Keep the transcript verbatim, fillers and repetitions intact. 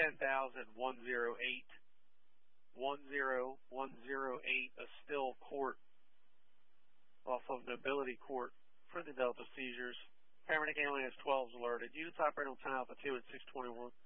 ten thousand one oh eight, one oh one oh eight, a still court off of Nobility Court for the Delta seizures. Paramedic ambulance twelve is alerted. Units operating on ten Alpha two at six twenty-one.